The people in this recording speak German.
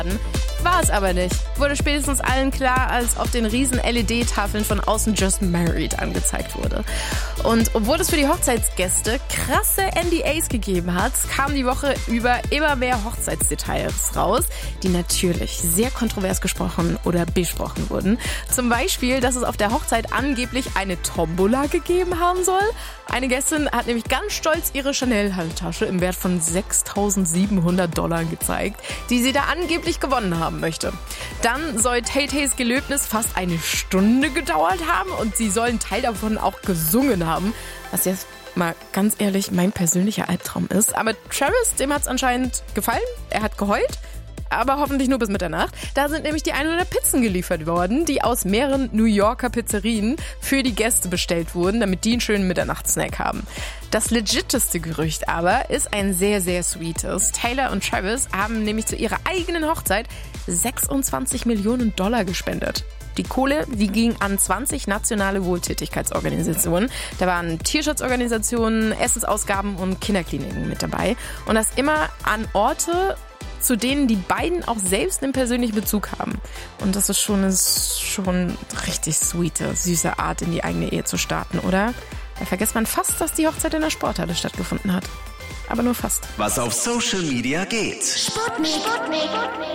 War es aber nicht. Wurde spätestens allen klar, als auf den riesen LED-Tafeln von außen Just Married angezeigt wurde. Und obwohl es für die Hochzeitsgäste krasse NDAs gegeben hat, kamen die Woche über immer mehr Hochzeitsdetails raus, die natürlich sehr kontrovers gesprochen oder besprochen wurden. Zum Beispiel, dass es auf der Hochzeit angeblich eine Tombola gegeben haben soll. Eine Gästin hat nämlich ganz stolz ihre Chanel-Handtasche im Wert von $6.700 gezeigt, die sie da angeblich gewonnen haben möchte. Dann soll Tay-Tays Gelöbnis fast eine Stunde gedauert haben und sie soll einen Teil davon auch gesungen haben, was jetzt mal ganz ehrlich mein persönlicher Albtraum ist. Aber Travis, dem hat es anscheinend gefallen. Er hat geheult. Aber hoffentlich nur bis Mitternacht. Da sind nämlich die 100 Pizzen geliefert worden, die aus mehreren New Yorker Pizzerien für die Gäste bestellt wurden, damit die einen schönen Mitternachtssnack haben. Das legiteste Gerücht aber ist ein sehr, sehr sweetes. Taylor und Travis haben nämlich zu ihrer eigenen Hochzeit $26 Millionen gespendet. Die Kohle, die ging an 20 nationale Wohltätigkeitsorganisationen. Da waren Tierschutzorganisationen, Essensausgaben und Kinderkliniken mit dabei. Und das immer an Orte, zu denen die beiden auch selbst einen persönlichen Bezug haben. Und das ist schon richtig sweete, süße Art, in die eigene Ehe zu starten, oder? Da vergisst man fast, dass die Hochzeit in der Sporthalle stattgefunden hat. Aber nur fast. Was auf Social Media geht. Sputnik.